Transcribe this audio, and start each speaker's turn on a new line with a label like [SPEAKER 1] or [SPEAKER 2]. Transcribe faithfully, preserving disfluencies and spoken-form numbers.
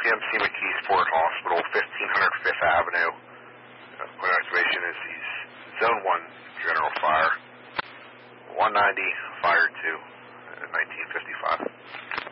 [SPEAKER 1] P M C McKeesport Hospital, fifteen hundred Fifth Avenue. Uh, point of observation is he's Zone one General Fire. one ninety Fire two in nineteen fifty-five.